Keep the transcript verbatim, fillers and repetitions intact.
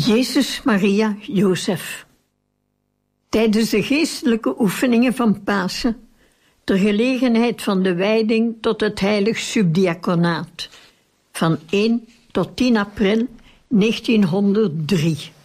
Jezus, Maria, Jozef. Tijdens de geestelijke oefeningen van Pasen, ter gelegenheid van de wijding tot het heilig subdiaconaat, van één tot tien april negentienhonderddrie.